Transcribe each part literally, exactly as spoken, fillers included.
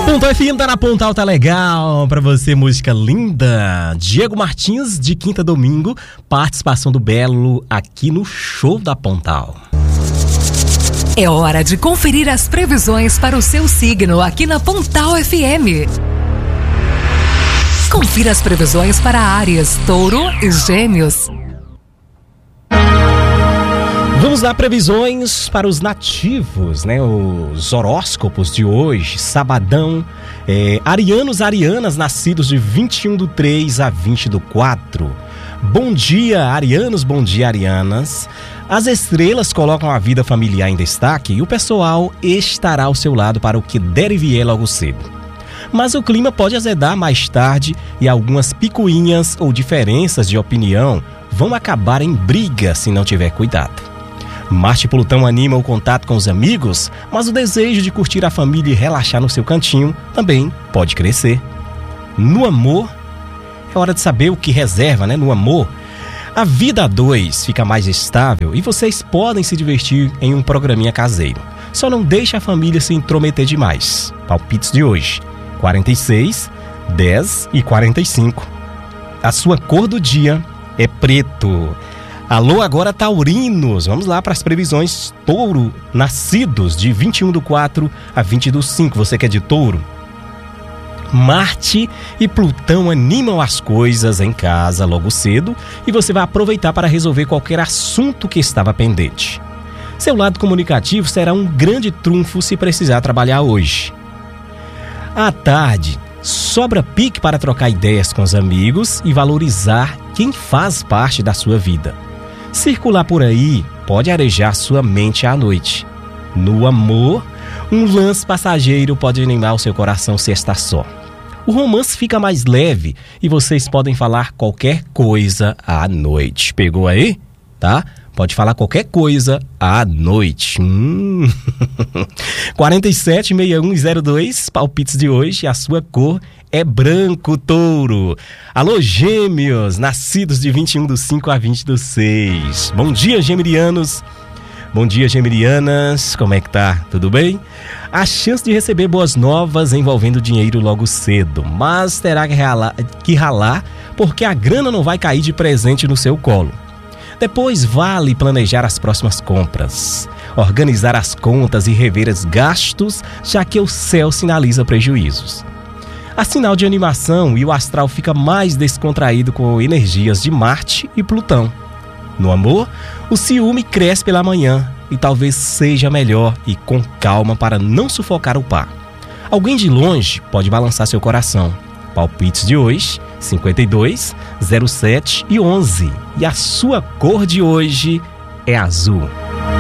Pontal F M tá na Pontal, tá legal pra você, música linda. Diego Martins, de quinta a domingo, participação do Belo aqui no Show da Pontal. É hora de conferir as previsões para o seu signo aqui na Pontal F M. Confira as previsões para Áries, Touro e Gêmeos. Vamos dar previsões para os nativos, né? Os horóscopos de hoje, sabadão. É, arianos, arianas, nascidos de vinte e um do três a vinte do quatro. Bom dia, arianos, bom dia, arianas. As estrelas colocam a vida familiar em destaque e o pessoal estará ao seu lado para o que der e vier logo cedo. Mas o clima pode azedar mais tarde e algumas picuinhas ou diferenças de opinião vão acabar em briga se não tiver cuidado. Marte e Plutão animam o contato com os amigos, mas o desejo de curtir a família e relaxar no seu cantinho também pode crescer. No amor, é hora de saber o que reserva, né? No amor, a vida a dois fica mais estável e vocês podem se divertir em um programinha caseiro. Só não deixe a família se intrometer demais. Palpites de hoje, quarenta e seis, dez e quarenta e cinco. A sua cor do dia é preto. Alô, agora taurinos, vamos lá para as previsões. Touro, nascidos de vinte e um do quatro a vinte do cinco, você que é de touro. Marte e Plutão animam as coisas em casa logo cedo e você vai aproveitar para resolver qualquer assunto que estava pendente. Seu lado comunicativo será um grande trunfo se precisar trabalhar hoje. À tarde, sobra pique para trocar ideias com os amigos e valorizar quem faz parte da sua vida. Circular por aí pode arejar sua mente à noite. No amor, um lance passageiro pode animar o seu coração se está só. O romance fica mais leve e vocês podem falar qualquer coisa à noite. Pegou aí? Tá? Pode falar qualquer coisa à noite. Hum. quarenta e sete, sessenta e um e zero dois, palpites de hoje, a sua cor é branco, touro. Alô, gêmeos, nascidos de vinte e um do cinco a vinte do seis. Bom dia, geminianos. Bom dia, geminianas. Como é que tá? Tudo bem? A chance de receber boas novas envolvendo dinheiro logo cedo, mas terá que ralar, que ralar porque a grana não vai cair de presente no seu colo. Depois vale planejar as próximas compras, organizar as contas e rever os gastos, já que o céu sinaliza prejuízos. Há sinal de animação e o astral fica mais descontraído com energias de Marte e Plutão. No amor, o ciúme cresce pela manhã e talvez seja melhor ir com calma para não sufocar o par. Alguém de longe pode balançar seu coração. Palpites de hoje, cinquenta e dois, zero sete e onze. E a sua cor de hoje é azul.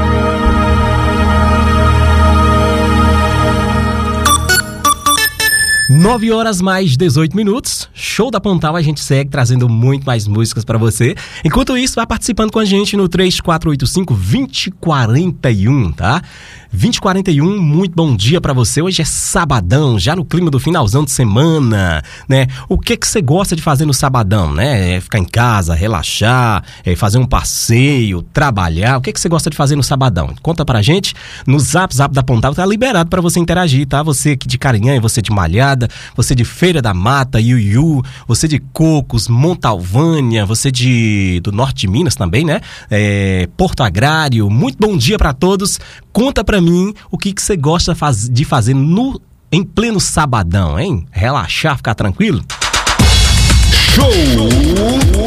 nove horas mais dezoito minutos, Show da Pontal, a gente segue trazendo muito mais músicas pra você. Enquanto isso, vai participando com a gente no três quatro oito cinco, dois zero quatro um, tá? vinte e quarenta e um, muito bom dia pra você. Hoje é sabadão, já no clima do finalzão de semana, né? O que que você gosta de fazer no sabadão, né? É ficar em casa, relaxar, é fazer um passeio, trabalhar. O que que você gosta de fazer no sabadão? Conta pra gente no Zap Zap da Pontal, tá liberado pra você interagir, tá? Você aqui de Carinhanha, você de Malhada, você de Feira da Mata, Iuiú, você de Cocos, Montalvânia, você de do norte de Minas também, né? É, Porto Agrário, muito bom dia pra todos. Conta pra mim o que que você gosta faz, de fazer no, em pleno sabadão, hein? Relaxar, ficar tranquilo?